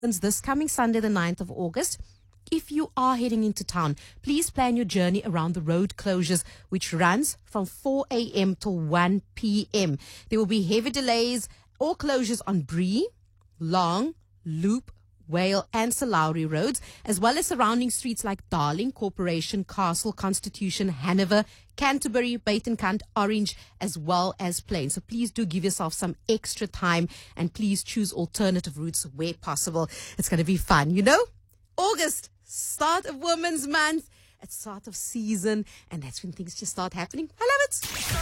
this coming Sunday, the 9th of August. If you are heading into town, please plan your journey around the road closures, which runs from 4 a.m. till 1 p.m. There will be heavy delays or closures on Bree, Long, Loop, Whale and Salauri roads, as well as surrounding streets like Darling, Corporation, Castle, Constitution, Hanover, Canterbury, Buitenkant, Orange, as well as Plain. So please do give yourself some extra time and please choose alternative routes where possible. It's going to be fun, you know? August, start of Women's Month, it's start of season, and that's when things just start happening. I love it.